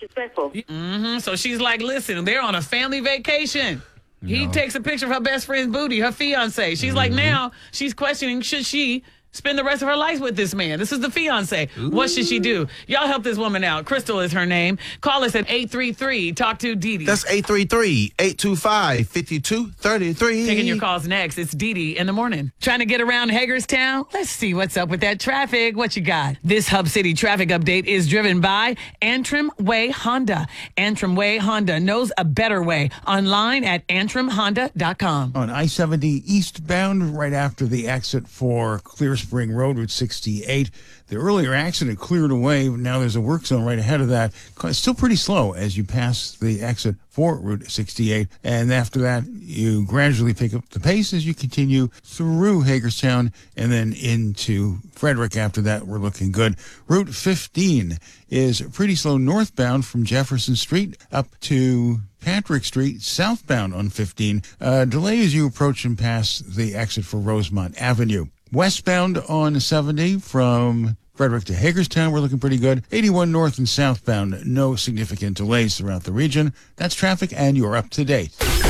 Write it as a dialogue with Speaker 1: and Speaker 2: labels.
Speaker 1: disrespectful.
Speaker 2: So she's like, listen, they're on a family vacation. He takes a picture of her best friend's booty, her fiance. She's like, now she's questioning, should she spend the rest of her life with this man? This is the fiance. What should she do? Y'all help this woman out. Crystal is her name. Call us at 833. Talk to Dee Dee.
Speaker 3: That's 833-825-5233.
Speaker 2: Taking your calls next. It's Dee Dee in the morning. Trying to get around Hagerstown? Let's see what's up with that traffic. What you got? This Hub City traffic update is driven by Antrim Way Honda. Antrim Way Honda knows a better way. Online at antrimhonda.com.
Speaker 4: On I-70 eastbound, right after the exit for Clear Spring Road, Route 68. The earlier accident cleared away. Now there's a work zone right ahead of that. It's still pretty slow as you pass the exit for Route 68. And after that, you gradually pick up the pace as you continue through Hagerstown and then into Frederick. After that, we're looking good. Route 15 is pretty slow northbound from Jefferson Street up to Patrick Street, southbound on 15. Delay as you approach and pass the exit for Rosemont Avenue. Westbound on 70 from Frederick to Hagerstown, we're looking pretty good. 81 north and southbound, no significant delays throughout the region. That's traffic, and you're up to date.